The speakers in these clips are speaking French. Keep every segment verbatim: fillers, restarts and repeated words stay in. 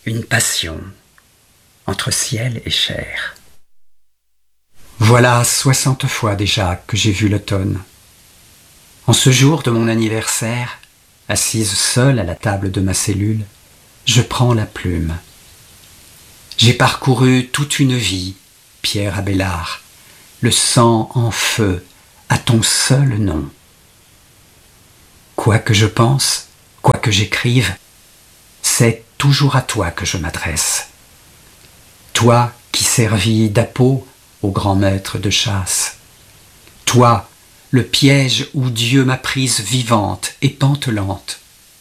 une passion entre ciel et chair. Voilà soixante fois déjà que j'ai vu l'automne. En ce jour de mon anniversaire, assise seule à la table de ma cellule, je prends la plume. J'ai parcouru toute une vie, Pierre Abélard, le sang en feu à ton seul nom. Quoi que je pense, quoi que j'écrive, c'est toujours à toi que je m'adresse. Toi qui servis d'appôt au grand maître de chasse. Toi, le piège où Dieu m'a prise vivante et pantelante.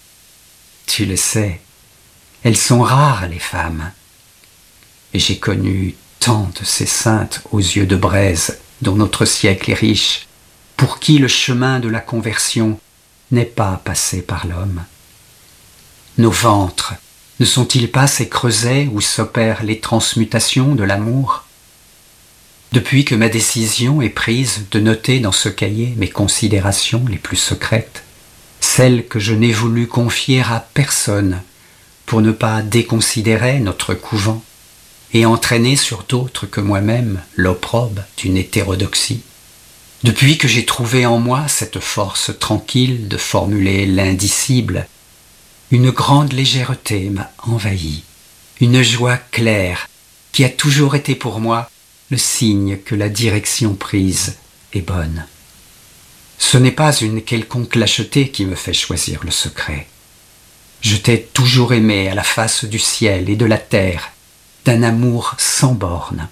Tu le sais, elles sont rares les femmes. Et j'ai connu tant de ces saintes aux yeux de braise dont notre siècle est riche, pour qui le chemin de la conversion n'est pas passé par l'homme. Nos ventres ne sont-ils pas ces creusets où s'opèrent les transmutations de l'amour? Depuis que ma décision est prise de noter dans ce cahier mes considérations les plus secrètes, celles que je n'ai voulu confier à personne pour ne pas déconsidérer notre couvent et entraîner sur d'autres que moi-même l'opprobre d'une hétérodoxie, depuis que j'ai trouvé en moi cette force tranquille de formuler l'indicible, une grande légèreté m'a envahi, une joie claire qui a toujours été pour moi le signe que la direction prise est bonne. Ce n'est pas une quelconque lâcheté qui me fait choisir le secret. Je t'ai toujours aimé à la face du ciel et de la terre, d'un amour sans bornes.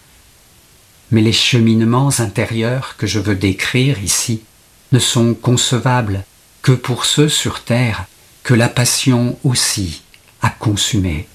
Mais les cheminements intérieurs que je veux décrire ici ne sont concevables que pour ceux sur terre que la passion aussi a consumés.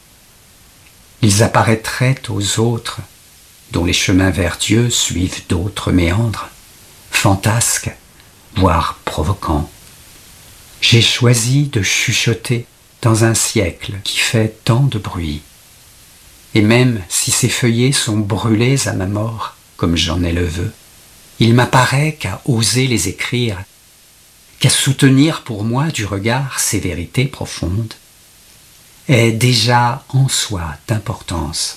Ils apparaîtraient aux autres, dont les chemins vers Dieu suivent d'autres méandres, fantasques, voire provoquants. J'ai choisi de chuchoter dans un siècle qui fait tant de bruit. Et même si ces feuillets sont brûlés à ma mort, comme j'en ai le vœu, il m'apparaît qu'à oser les écrire, qu'à soutenir pour moi du regard ces vérités profondes, est déjà en soi d'importance.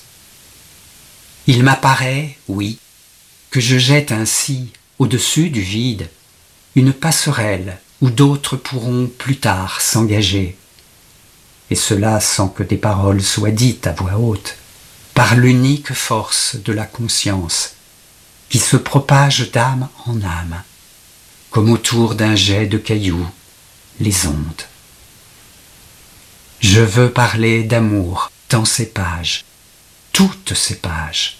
Il m'apparaît, oui, que je jette ainsi, au-dessus du vide, une passerelle où d'autres pourront plus tard s'engager, et cela sans que des paroles soient dites à voix haute, par l'unique force de la conscience, qui se propage d'âme en âme, comme autour d'un jet de cailloux, les ondes. Je veux parler d'amour dans ces pages, toutes ces pages.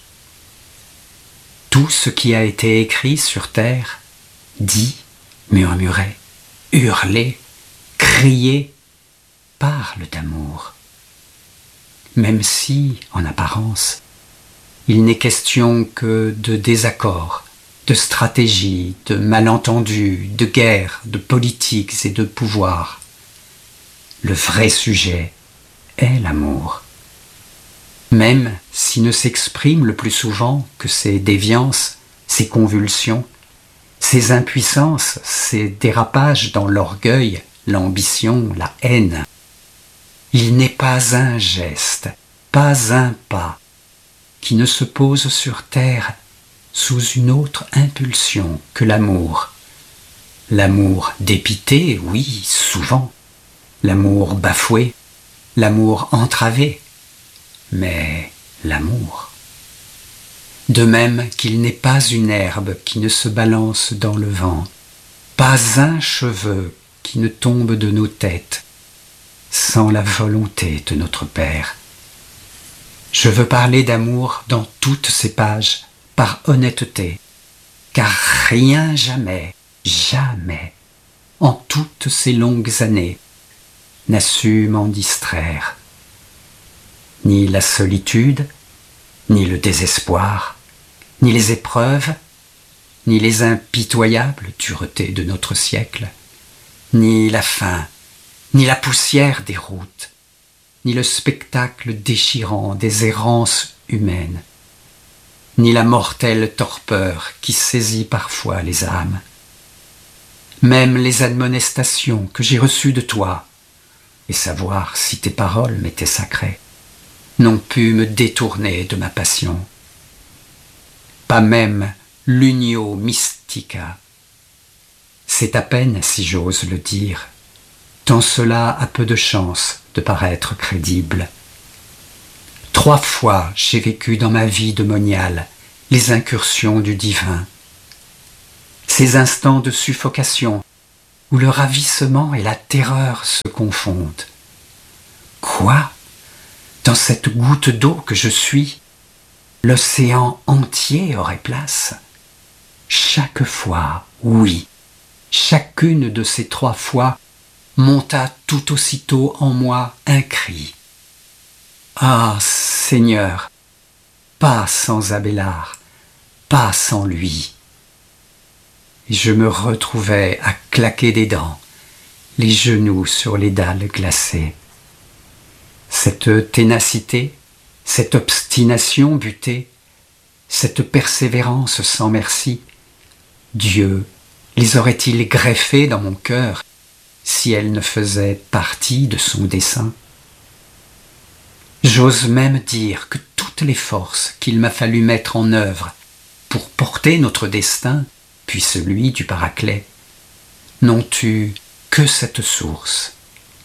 Tout ce qui a été écrit sur terre, dit, murmuré, hurlé, crié, parle d'amour. Même si, en apparence, il n'est question que de désaccords, de stratégies, de malentendus, de guerres, de politiques et de pouvoirs. Le vrai sujet est l'amour. Même s'il ne s'exprime le plus souvent que ses déviances, ses convulsions, ses impuissances, ses dérapages dans l'orgueil, l'ambition, la haine, il n'est pas un geste, pas un pas, qui ne se pose sur terre sous une autre impulsion que l'amour. L'amour dépité, oui, souvent. L'amour bafoué, l'amour entravé, mais l'amour. De même qu'il n'est pas une herbe qui ne se balance dans le vent, pas un cheveu qui ne tombe de nos têtes, sans la volonté de notre Père. Je veux parler d'amour dans toutes ces pages, par honnêteté, car rien jamais, jamais, en toutes ces longues années, n'a su m'en distraire. Ni la solitude, ni le désespoir, ni les épreuves, ni les impitoyables duretés de notre siècle, ni la faim, ni la poussière des routes, ni le spectacle déchirant des errances humaines, ni la mortelle torpeur qui saisit parfois les âmes. Même les admonestations que j'ai reçues de toi et savoir si tes paroles m'étaient sacrées, n'ont pu me détourner de ma passion. Pas même l'unio mystica. C'est à peine si j'ose le dire, tant cela a peu de chance de paraître crédible. Trois fois j'ai vécu dans ma vie de moniale les incursions du divin, ces instants de suffocation où le ravissement et la terreur se confondent. Quoi ? Dans cette goutte d'eau que je suis, l'océan entier aurait place. Chaque fois, oui, chacune de ces trois fois monta tout aussitôt en moi un cri. Ah, Seigneur, pas sans Abélard, pas sans lui. Et je me retrouvais à claquer des dents, les genoux sur les dalles glacées. Cette ténacité, cette obstination butée, cette persévérance sans merci, Dieu les aurait-il greffées dans mon cœur si elles ne faisaient partie de son dessein ? J'ose même dire que toutes les forces qu'il m'a fallu mettre en œuvre pour porter notre destin, puis celui du Paraclet, n'ont eu que cette source.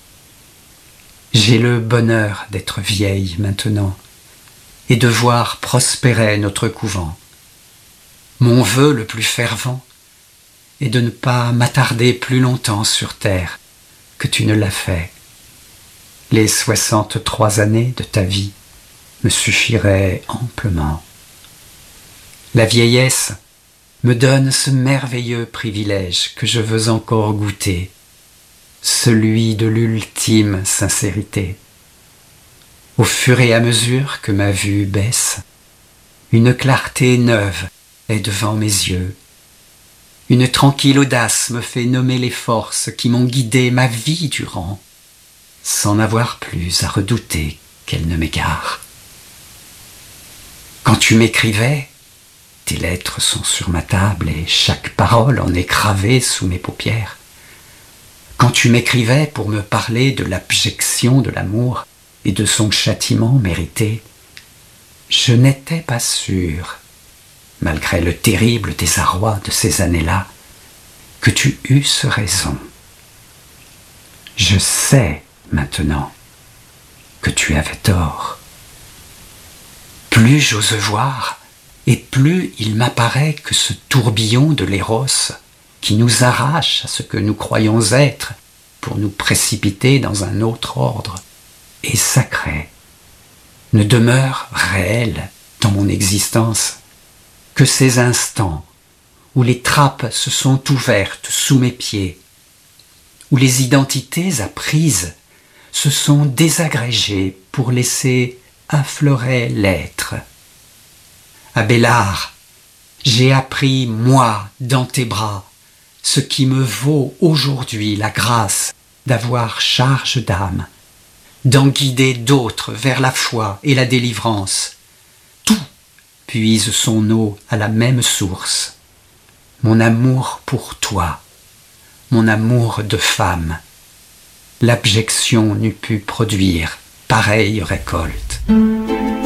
J'ai le bonheur d'être vieille maintenant et de voir prospérer notre couvent. Mon vœu le plus fervent est de ne pas m'attarder plus longtemps sur terre que tu ne l'as fait. Les soixante-trois années de ta vie me suffiraient amplement. La vieillesse me donne ce merveilleux privilège que je veux encore goûter, celui de l'ultime sincérité. Au fur et à mesure que ma vue baisse, une clarté neuve est devant mes yeux. Une tranquille audace me fait nommer les forces qui m'ont guidé ma vie durant, sans n'avoir plus à redouter qu'elles ne m'égarent. Quand tu m'écrivais, tes lettres sont sur ma table et chaque parole en est gravée sous mes paupières. Quand tu m'écrivais pour me parler de l'abjection de l'amour et de son châtiment mérité, je n'étais pas sûr, malgré le terrible désarroi de ces années-là, que tu eusses raison. Je sais maintenant que tu avais tort. Plus j'ose voir, et plus il m'apparaît que ce tourbillon de l'éros qui nous arrache à ce que nous croyons être pour nous précipiter dans un autre ordre est sacré, ne demeure réel dans mon existence que ces instants où les trappes se sont ouvertes sous mes pieds, où les identités apprises se sont désagrégées pour laisser affleurer l'être. Abélard, j'ai appris, moi, dans tes bras, ce qui me vaut aujourd'hui la grâce d'avoir charge d'âme, d'en guider d'autres vers la foi et la délivrance. Tout puise son eau à la même source. Mon amour pour toi, mon amour de femme, l'abjection n'eût pu produire pareille récolte.